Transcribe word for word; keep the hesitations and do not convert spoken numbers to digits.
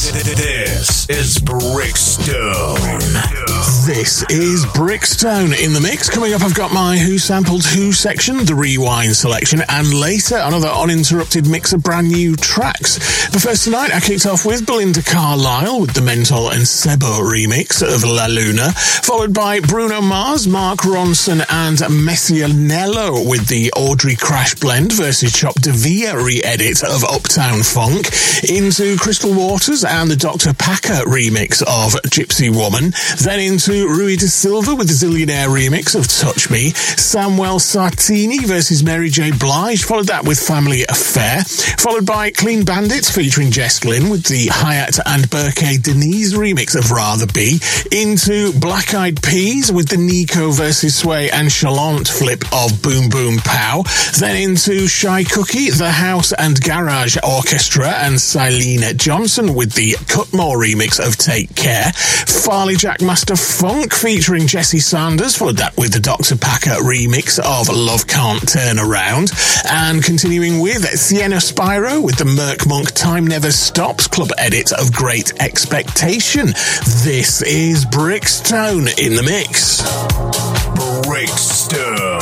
This is Brickstone. This is Brickstone in the mix. Coming up, I've got my Who Sampled Who section, the Rewind selection, and later another uninterrupted mix of brand new tracks. But first tonight, I kicked off with Belinda Carlisle with the Mental and Sebo remix of La Luna, followed by Bruno Mars, Mark Ronson, and Messianello with the Audrey Crash Blend versus Chop De Villa re-edit of Uptown Funk, into Crystal Waters and the Doctor Packer remix of Gypsy Woman, then into Rui de Silva with the Zillionaire remix of Touch Me, Samuel Sartini versus Mary J. Blige, followed that with Family Affair, followed by Clean Bandits featuring Jess Glynn with the Hyatt and Burke Denise remix of Rather Be, into Black Eyed Peas with the Nico versus Sway and Chalant flip of Boom Boom Pow, then into Shy Cookie, The House and Garage Orchestra and Silene Johnson with the Cutmore remix of Take Care, Farley Jackmaster Funk featuring Jesse Sanders, followed that with the Doctor Packer remix of Love Can't Turn Around, and continuing with Sienna Spyro with the Merc Monk Time Never Stops club edit of Great Expectation. This is Brickstone in the mix. Brickstone.